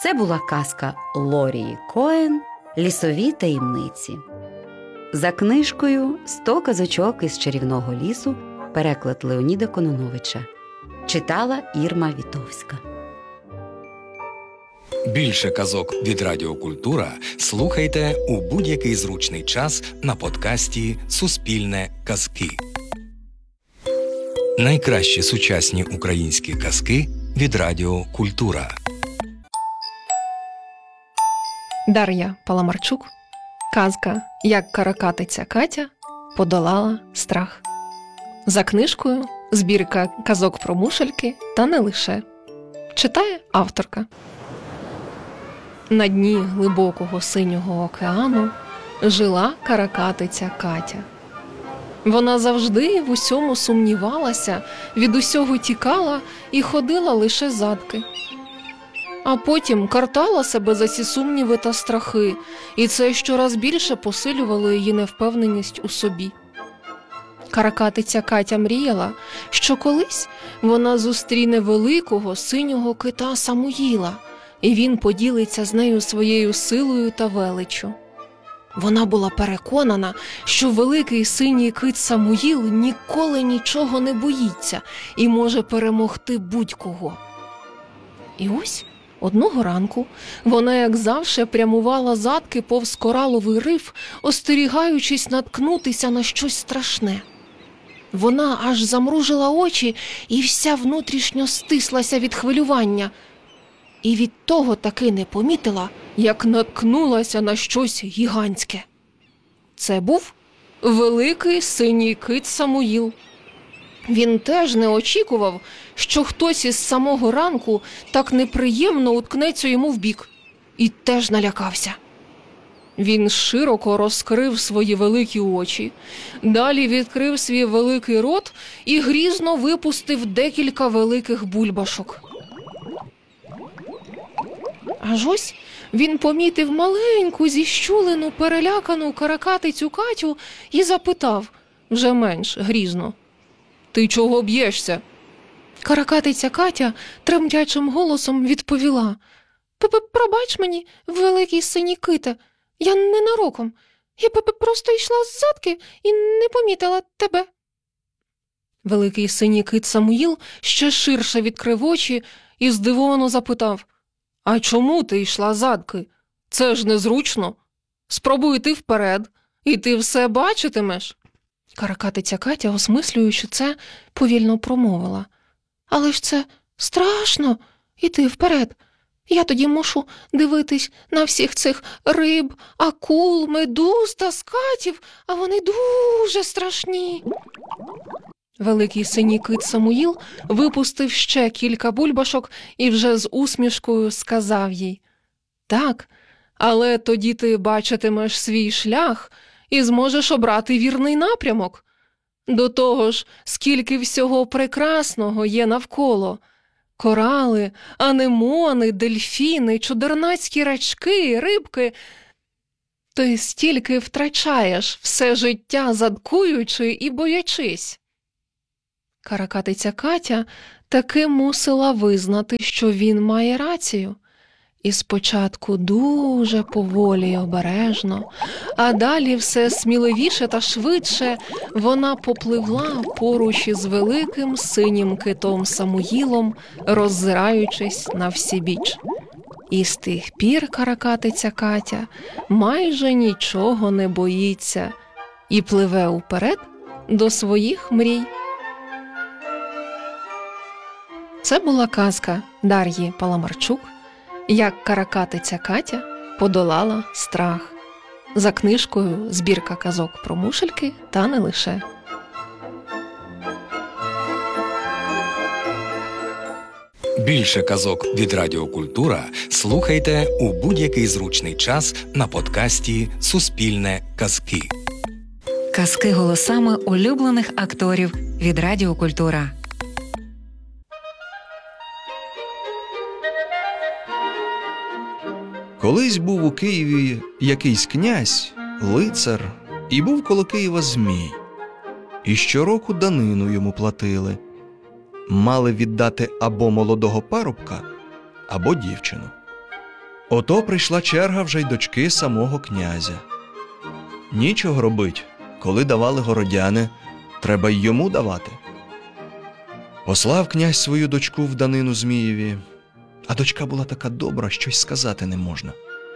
Це була казка Лорії Коен «Лісові таємниці». За книжкою «100 казочок із чарівного лісу», переклад Леоніда Кононовича. Читала Ірма Вітовська. Більше казок від Радіо Культура слухайте у будь-який зручний час на подкасті «Суспільне казки». Найкращі сучасні українські казки від Радіо Культура. Дар'я Паламарчук. Казка «Як каракатиця Катя подолала страх». За книжкою збірка казок про мушельки та не лише. Читає авторка. На дні глибокого синього океану жила каракатиця Катя. Вона завжди в усьому сумнівалася, від усього тікала і ходила лише задки. А потім картала себе за ці сумніви та страхи, і це щораз більше посилювало її невпевненість у собі. Каракатиця Катя мріяла, що колись вона зустріне великого синього кита Самуїла, і він поділиться з нею своєю силою та величчю. Вона була переконана, що великий синій кит Самуїл ніколи нічого не боїться і може перемогти будь-кого. І ось одного ранку вона, як завше, прямувала задки повз кораловий риф, остерігаючись наткнутися на щось страшне. Вона аж замружила очі і вся внутрішньо стислася від хвилювання. І від того таки не помітила, як наткнулася на щось гігантське. Це був великий синій кит Самуїл. Він теж не очікував, що хтось із самого ранку так неприємно уткнеться йому в бік. І теж налякався. Він широко розкрив свої великі очі, далі відкрив свій великий рот і грізно випустив декілька великих бульбашок. Аж ось він помітив маленьку, зіщулену, перелякану каракатицю Катю і запитав, вже менш грізно: «Ти чого б'єшся?» Каракатиця Катя тремтячим голосом відповіла: «Пробач мені, великий синій ките, я ненароком. Я просто йшла ззадки і не помітила тебе». Великий синій кит Самуїл ще ширше відкрив очі і здивовано запитав: «А чому ти йшла задки? Це ж незручно. Спробуй йти вперед, і ти все бачитимеш». Каракатиця Катя, осмислюючи це, повільно промовила: «Але ж це страшно іти вперед. Я тоді мушу дивитись на всіх цих риб, акул, медуз та скатів, а вони дуже страшні». Великий синій кит Самуїл випустив ще кілька бульбашок і вже з усмішкою сказав їй: «Так, але тоді ти бачитимеш свій шлях і зможеш обрати вірний напрямок. До того ж, скільки всього прекрасного є навколо. Корали, анемони, дельфіни, чудернацькі рачки, рибки. Ти стільки втрачаєш все життя, задкуючи і боячись». Каракатиця Катя таки мусила визнати, що він має рацію. І спочатку дуже поволі й обережно, а далі все сміливіше та швидше вона попливла поруч із великим синім китом Самуїлом, роззираючись на всібіч. І з тих пір каракатиця Катя майже нічого не боїться і пливе уперед до своїх мрій. Це була казка Дар'ї Паламарчук «Як каракатиця Катя подолала страх». За книжкою збірка казок про мушельки та не лише. Більше казок від Радіо Культура слухайте у будь-який зручний час на подкасті «Суспільне казки». Казки голосами улюблених акторів від Радіо Культура. Колись був у Києві якийсь князь, лицар, і був коло Києва змій. І щороку данину йому платили. Мали віддати або молодого парубка, або дівчину. Ото прийшла черга вже й дочки самого князя. Нічого робить, коли давали городяни, треба й йому давати. Послав князь свою дочку в данину Змієві, а дочка була така добра, що й сказати не можна.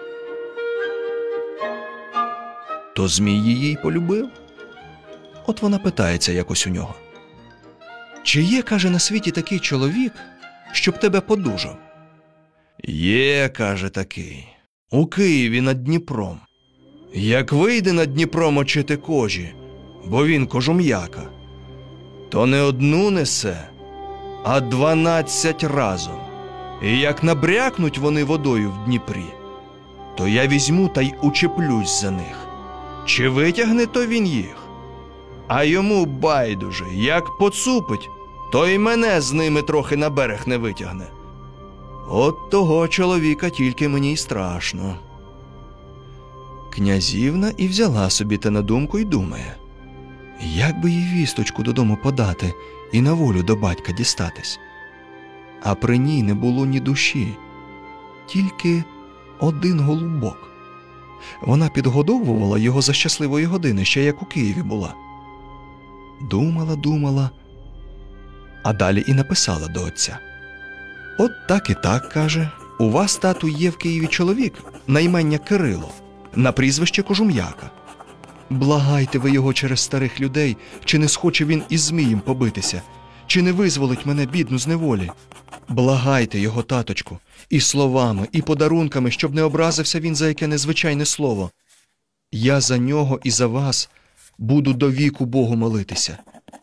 То Змій її й полюбив. От вона питається якось у нього: чи є, каже, на світі такий чоловік, щоб тебе подужав? Є, каже, такий, у Києві над Дніпром. Як вийде над Дніпром очити кожі, бо він кожум'яка, то не одну несе, а 12 разом. І як набрякнуть вони водою в Дніпрі, то я візьму та й учеплюсь за них. Чи витягне то він їх? А йому байдуже, як поцупить, то й мене з ними трохи на берег не витягне. От того чоловіка тільки мені й страшно. Князівна і взяла собі те на думку й думає, як би їй вісточку додому подати і на волю до батька дістатись. А при ній не було ні душі, тільки один голубок. Вона підгодовувала його за щасливої години, ще як у Києві була. Думала, а далі і написала до отця. От так і так, каже, у вас, тату, є в Києві чоловік на ім'я Кирило, на прізвище Кожум'яка. Благайте ви його через старих людей, чи не схоче він із Змієм побитися, чи не визволить мене, бідну, з неволі. Благайте його, таточку, і словами, і подарунками, щоб не образився він за яке незвичайне слово. Я за нього і за вас буду до віку Богу молитися.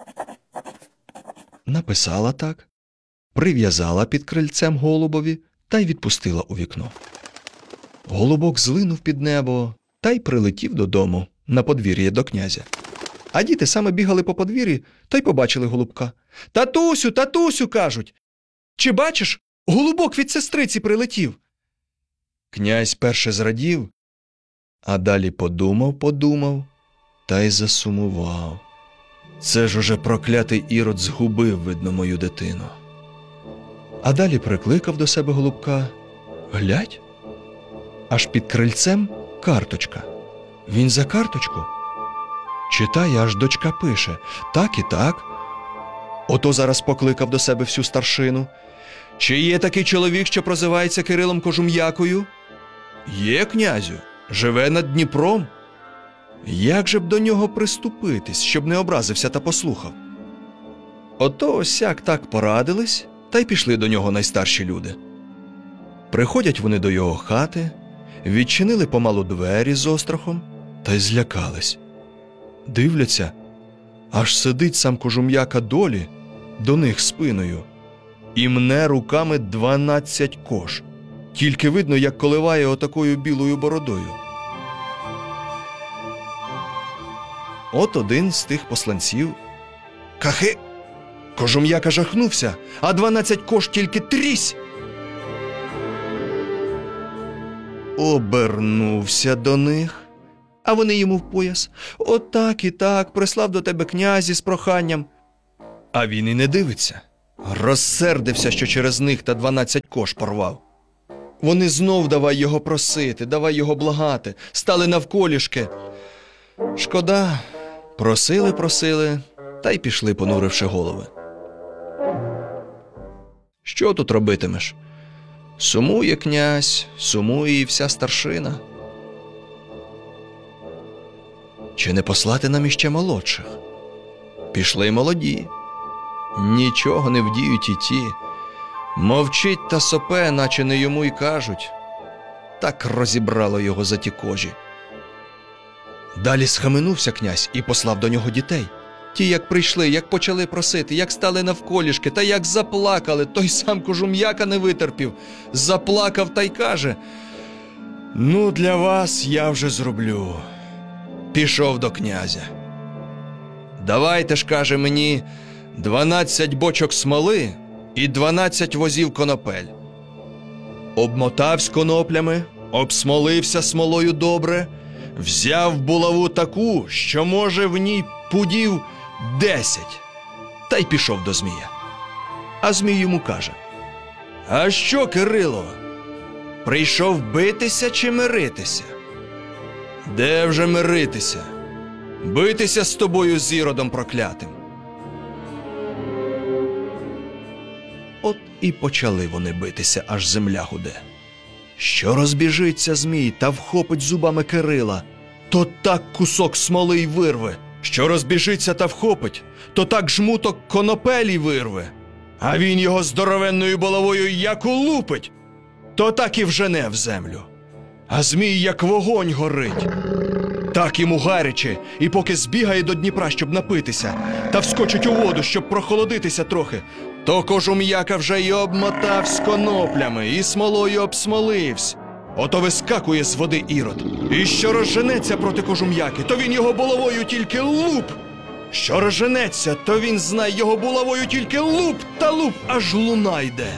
Написала так, прив'язала під крильцем голубові та й відпустила у вікно. Голубок злинув під небо та й прилетів додому на подвір'я до князя. А діти саме бігали по подвір'ї та й побачили голубка. «Татусю, татусю!» – кажуть. «Чи бачиш, голубок від сестриці прилетів?» Князь перше зрадів, а далі подумав та й засумував. Це ж уже проклятий Ірод згубив, видно, мою дитину. А далі прикликав до себе голубка. Глядь, аж під крильцем карточка. Він за карточку читає, аж дочка пише: так і так. Ото зараз покликав до себе всю старшину. Чи є такий чоловік, що прозивається Кирилом Кожум'якою? Є, князю, живе над Дніпром. Як же б до нього приступитись, щоб не образився та послухав? Ото осяк так порадились, та й пішли до нього найстарші люди. Приходять вони до його хати, відчинили помалу двері з острахом та й злякались. Дивляться, аж сидить сам Кожум'яка долі до них спиною і мне руками 12 кож. Тільки видно, як коливає отакою білою бородою. От один з тих посланців: «Кахи!» Кожум'яка жахнувся, а 12 кож тільки трісь. Обернувся до них, а вони йому в пояс: «От так і так, прислав до тебе князь із проханням». А він і не дивиться. Розсердився, що через них та 12 кож порвав. Вони знов давай його просити, давай його благати, стали навколішки. Шкода, просили, та й пішли, понуривши голови. Що тут робитимеш? Сумує князь, сумує і вся старшина. Чи не послати нам іще молодших? Пішли молоді. Нічого не вдіють і ті. Мовчить та сопе, наче не йому й кажуть. Так розібрало його за ті кожі. Далі схаменувся князь і послав до нього дітей. Ті, як прийшли, як почали просити, як стали навколішки, та як заплакали, той сам Кожум'яка не витерпів. Заплакав та й каже: «Ну, для вас я вже зроблю». Пішов до князя. «Давайте ж, каже, мені 12 бочок смоли і 12 возів конопель». Обмотавсь коноплями, обсмолився смолою добре, взяв булаву таку, що, може, в ній пудів 10, та й пішов до Змія. А Змій йому каже: «А що, Кирило, Прийшов битися чи миритися? Де вже миритися? Битися з тобою, з Іродом проклятим. От і почали вони битися, аж земля гуде. Що розбіжиться змій та вхопить зубами Кирила, то так кусок смоли й вирве. Що розбіжиться та вхопить, то так жмуток конопелі вирве. А він його здоровенною булавою як улупить, то так і вжене в землю. А змій як вогонь горить. Так йому гаряче, і поки збігає до Дніпра, щоб напитися, та вскочить у воду, щоб прохолодитися трохи, то кожум'яка вже й обмотав з коноплями, і смолою обсмоливсь. Ото вискакує з води Ірод. І що розженеться проти кожум'яки, то він його булавою тільки луп. Що розженеться, то він, знай, його булавою тільки луп та луп, аж луна йде.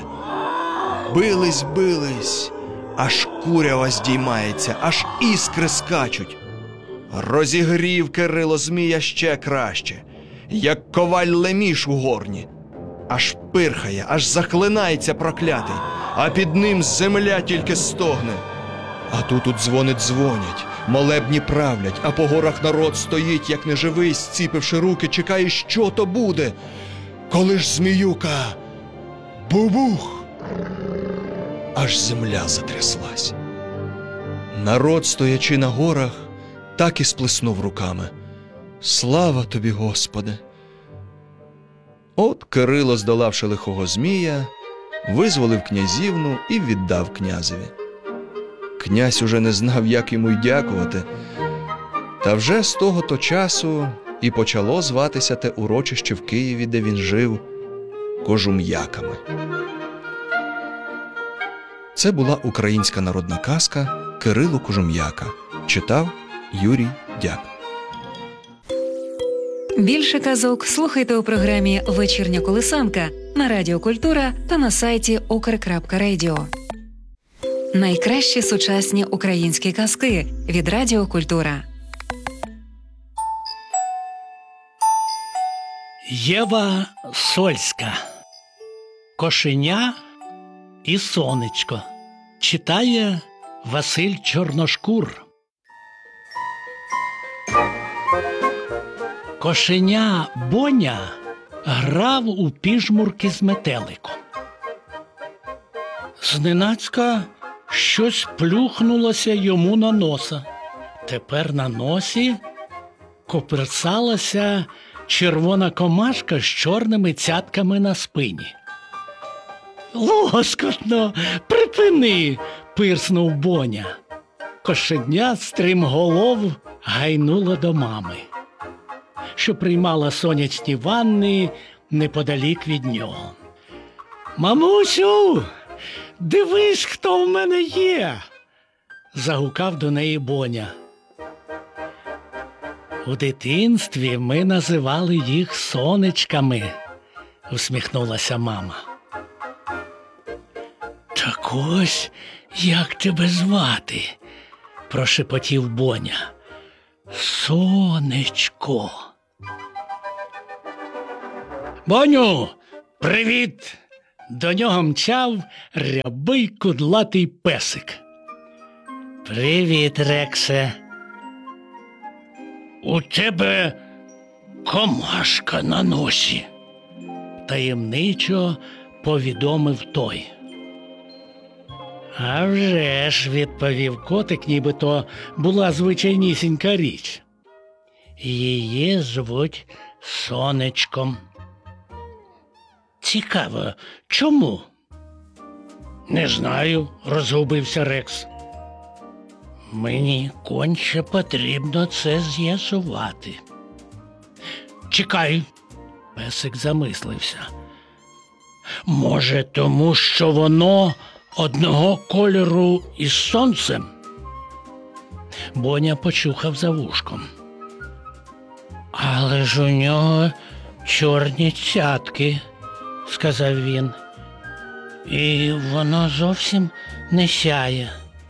Бились, аж курява здіймається, аж іскри скачуть. Розігрів Кирило змія ще краще, як коваль леміш у горні. Аж пирхає, аж захлинається проклятий, а під ним земля тільки стогне. А тут у дзвони дзвонять, молебні правлять, а по горах народ стоїть, як неживий, зціпивши руки, чекає, що то буде. Коли ж зміюка бубух, аж земля затряслась. Народ, стоячи на горах, так і сплеснув руками. Слава тобі, Господи! От Кирило, здолавши лихого змія, визволив князівну і віддав князеві. Князь уже не знав, як йому й дякувати. Та вже з того-то часу і почало зватися те урочище в Києві, де він жив, Кожум'яками. Це була українська народна казка «Кирило Кожум'яка». Читав Юрій Дяк. Більше казок слухайте у програмі «Вечірня колисанка» на Радіо Культура та на сайті ukr.radio. Найкращі сучасні українські казки від Радіо Культура. Єва Сольська. Кошеня і сонечко. Читає Василь Чорношкур. Кошеня Боня грав у піжмурки з метеликом. Зненацька щось плюхнулося йому на носа. Тепер на носі коперсалася червона комашка з чорними цятками на спині. «Лоскотно, припини!» – пирснув Боня. Кошеня стрімголов гайнуло до мами, що приймала сонячні ванни неподалік від нього. «Мамусю, дивись, хто в мене є!» – загукав до неї Боня. «У дитинстві ми називали їх сонечками», – усміхнулася мама. «Так ось, як тебе звати?» – прошепотів Боня. «Сонечко». «Боню, привіт!» До нього мчав рябий кудлатий песик. «Привіт, Рексе!» «У тебе комашка на носі», – таємничо повідомив той. «А вже ж», – відповів котик, нібито була звичайнісінька річ. «Її звуть Сонечком». «Цікаво, чому?» «Не знаю», – розгубився Рекс. «Мені конче потрібно це з'ясувати». «Чекай», – песик замислився. «Може, тому, що воно одного кольору із сонцем?» Боня почухав за вушком. «Але ж у нього чорні цятки», – сказав він. «І воно зовсім не сяє».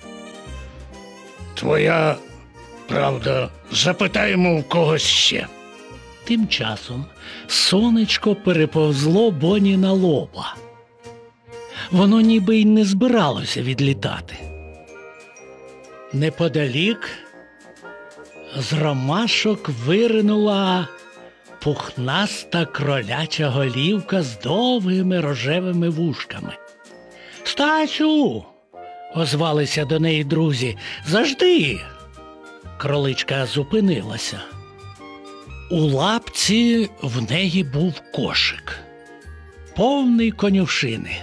«Твоя правда, запитаємо в когось ще». Тим часом сонечко переповзло Боні на лоба. воно ніби й не збиралося відлітати. Неподалік з ромашок виринула пухнаста кроляча голівка з довгими рожевими вушками. «Стасю!» – озвалися до неї друзі. «Завжди!» Кроличка зупинилася. У лапці в неї був кошик, повний конюшини.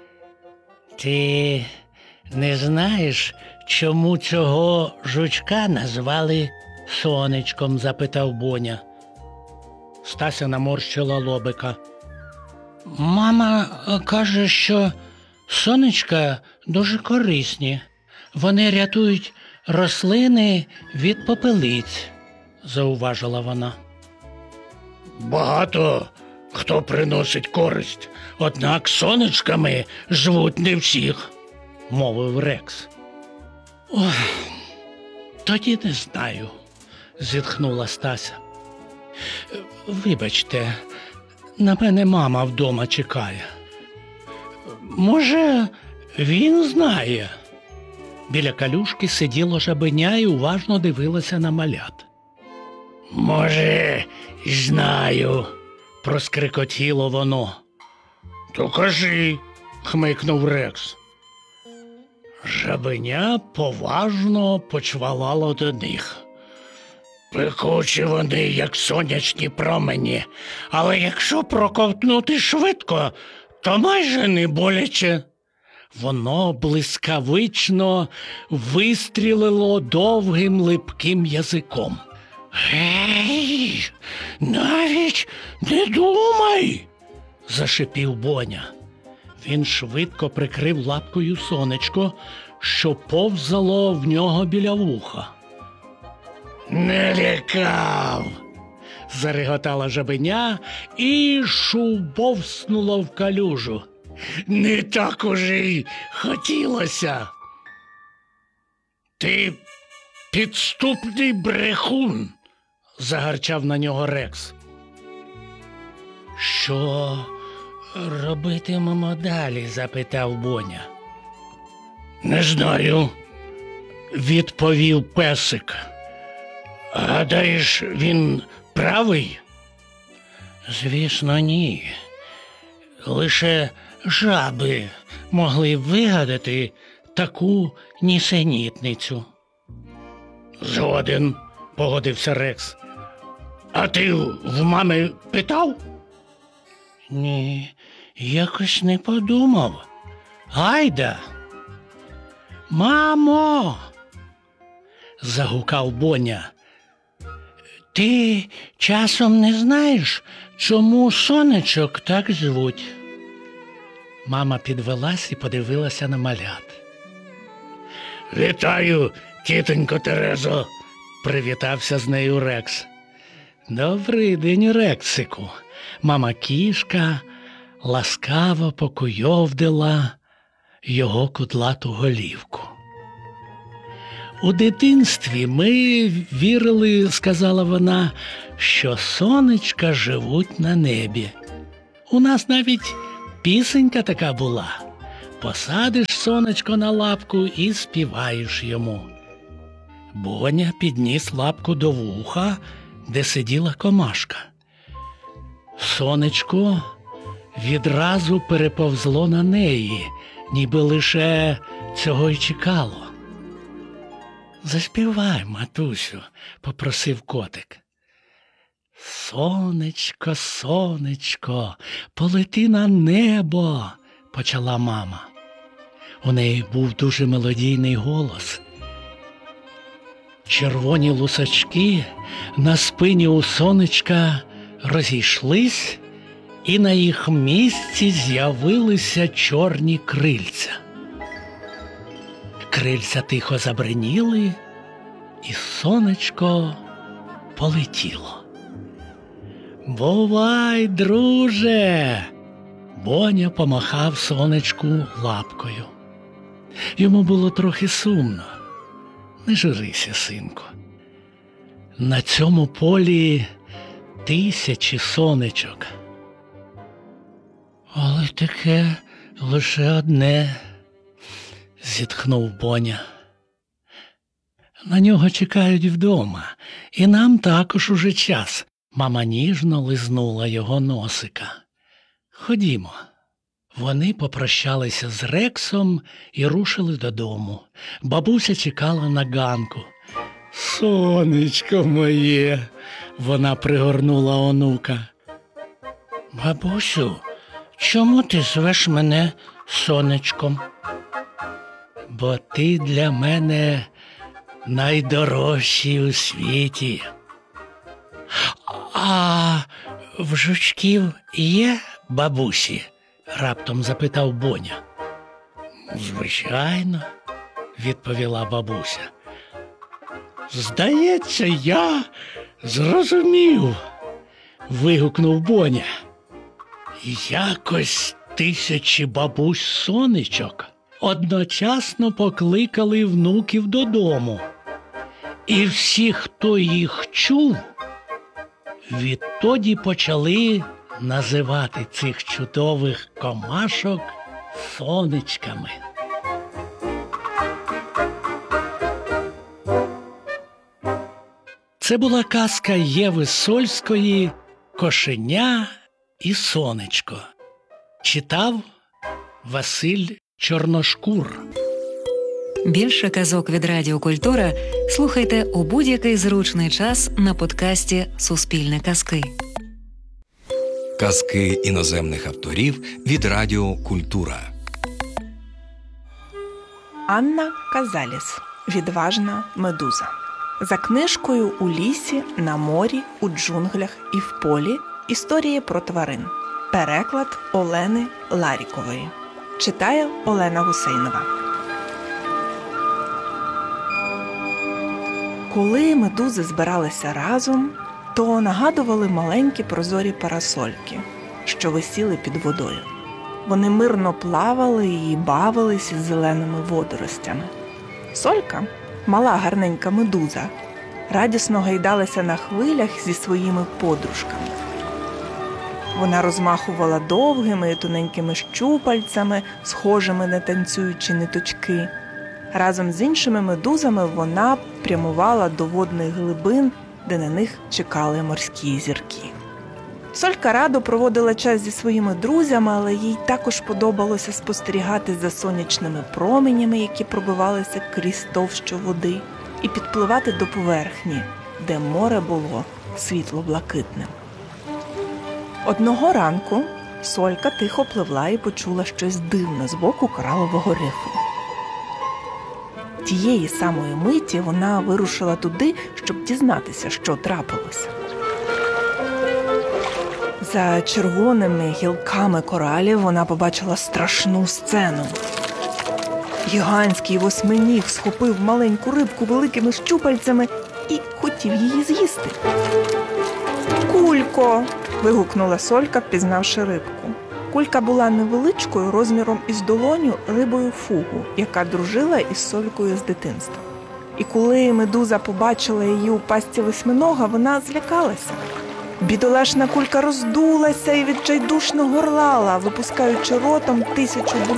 «Ти не знаєш, чому цього жучка назвали Сонечком?» – запитав Боня. Стася наморщила лобика. «Мама каже, що сонечка дуже корисні. Вони рятують рослини від попелиць», – зауважила вона. «Багато хто приносить користь, однак сонечками живуть не всіх», – мовив Рекс. «Ох, тоді не знаю», – зітхнула Стася. «Вибачте, на мене мама вдома чекає. Може, він знає?» Біля калюшки сиділо жабеня і уважно дивилося на малят. «Може, й знаю», – проскрикотіло воно. «То кажи», – хмикнув Рекс. Жабеня поважно почвалало до них. «Пекучі вони, як сонячні промені, але якщо проковтнути швидко, то майже не боляче». Воно блискавично вистрілило довгим липким язиком. «Гей, навіть не думай!» – зашипів Боня. Він швидко прикрив лапкою сонечко, що повзало в нього біля вуха. «Не лякав!» – зареготала жабеня і шубовснуло в калюжу. «Не так уже й хотілося!» «Ти підступний брехун!» – загарчав на нього Рекс. «Що робитимемо далі?» – запитав Боня. «Не знаю», – відповів песик. «Гадаєш, він правий?» «Звісно, ні. Лише жаби могли вигадати таку нісенітницю». «Згоден», – погодився Рекс. «А ти в мами питав?» «Ні, якось не подумав. Гайда!» «Мамо!» – загукав Боня. «Ти часом не знаєш, чому сонечок так звуть?» Мама підвелась і подивилася на малят. «Вітаю, тітонько Терезо!» – привітався з нею Рекс. «Добрий день, Рексику!» Мама кішка ласкаво покуйовдила його кудлату голівку. «У дитинстві ми вірили, – сказала вона, – що сонечка живуть на небі. У нас навіть пісенька така була. Посадиш сонечко на лапку і співаєш йому». Боня підніс лапку до вуха, де сиділа комашка. Сонечко відразу переповзло на неї, ніби лише цього й чекало. «Заспівай, матусю», – попросив котик. «Сонечко, сонечко, полети на небо», – почала мама. У неї був дуже мелодійний голос. Червоні лусачки на спині у сонечка розійшлись, і на їх місці з'явилися чорні крильця. Крильця тихо забриніли, і сонечко полетіло. «Бувай, друже!» Боня помахав сонечку лапкою. Йому було трохи сумно. «Не журися, синку. На цьому полі тисячі сонечок». «Але таке Лише одне, зітхнув Боня. На нього чекають вдома, і нам також уже час. Мама ніжно лизнула його носика. Ходімо. Вони попрощалися з Рексом і рушили додому. Бабуся чекала на ганку. «Сонечко моє!» – вона пригорнула онука. «Бабусю, чому ти звеш мене сонечком?» «Бо ти для мене найдорожчий у світі». «А в жучків є бабусі?» – раптом запитав Боня. «Звичайно», – відповіла бабуся. «Здається, я зрозумів», – вигукнув Боня. «Якось тисячі бабусь-сонечок одночасно покликали внуків додому. І всі, хто їх чув, відтоді почали називати цих чудових комашок сонечками». Це була казка Єви Сольської «Кошеня і сонечко». Читав Василь Чорношкур. Більше казок від Радіо Культура слухайте у будь-який зручний час на подкасті «Суспільне казки». Казки іноземних авторів від Радіо Культура. Анна Казаліс. Відважна медуза. За книжкою «У лісі, на морі, у джунглях і в полі. Історії про тварин». Переклад Олени Ларікової. Читає Олена Гусейнова. Коли медузи збиралися разом, то нагадували маленькі прозорі парасольки, що висіли під водою. Вони мирно плавали і бавились із зеленими водоростями. Солька, мала гарненька медуза, радісно гайдалася на хвилях зі своїми подружками. Вона розмахувала довгими і тоненькими щупальцями, схожими на танцюючі ниточки. Разом з іншими медузами вона прямувала до водних глибин, де на них чекали морські зірки. Солька радо проводила час зі своїми друзями, але їй також подобалося спостерігати за сонячними променями, які пробивалися крізь товщу води, і підпливати до поверхні, де море було світло-блакитним. Одного ранку Солька тихо пливла і почула щось дивне з боку коралового рифу. Тієї самої миті вона вирушила туди, щоб дізнатися, що трапилося. За червоними гілками коралів вона побачила страшну сцену. Гігантський восьминіг схопив маленьку рибку великими щупальцями і хотів її з'їсти. «Кулько!» – вигукнула Солька, впізнавши рибку. Кулька була невеличкою, розміром із долоню, рибою фугу, яка дружила із Солькою з дитинства. І коли медуза побачила її у пастці восьминога, вона злякалася. Бідолашна кулька роздулася і відчайдушно горлала, випускаючи ротом 1000